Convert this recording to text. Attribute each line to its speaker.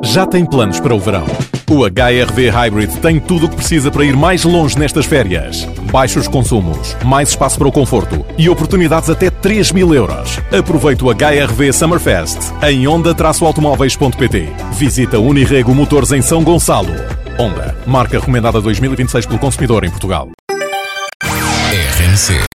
Speaker 1: já tem planos para o verão. O HR-V Hybrid tem tudo o que precisa para ir mais longe nestas férias. Baixos consumos, mais espaço para o conforto e oportunidades até 3.000 euros. Aproveite o HR-V Summerfest em Honda-automóveis.pt. Visita Unirrego Motores em São Gonçalo. Honda, marca recomendada 2026 pelo consumidor em Portugal.
Speaker 2: RMC